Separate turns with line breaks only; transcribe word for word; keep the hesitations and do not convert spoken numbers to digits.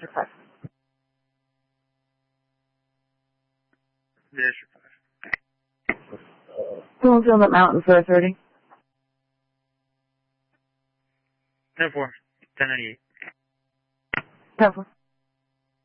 five.
District five.
Bloomfield at Mountain for a thirty.
ten four. ten ninety-eight.
ten four.